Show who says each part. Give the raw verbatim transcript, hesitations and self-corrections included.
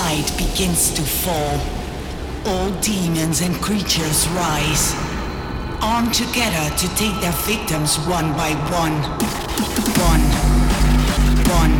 Speaker 1: night begins to fall, all demons and creatures rise, armed together to take their victims one by one. One, one.